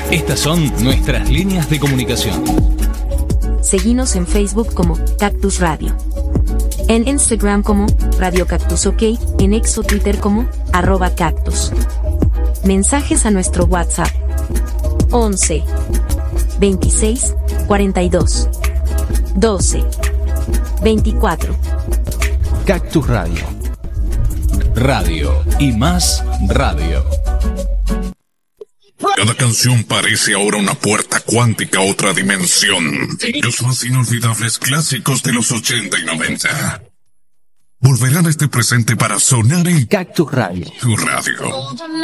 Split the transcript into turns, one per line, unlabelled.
Estas son nuestras líneas de comunicación.
Seguinos en Facebook como Cactus Radio. En Instagram como Radio Cactus OK, en X o Twitter como @cactus. Mensajes a nuestro WhatsApp 11 26 42 12 24.
Cactus Radio. Radio y más radio.
Cada canción parece ahora una puerta cuántica a otra dimensión. Los más inolvidables clásicos de los 80 y 90 volverán a este presente para sonar en
Cactus Radio.
tu radio.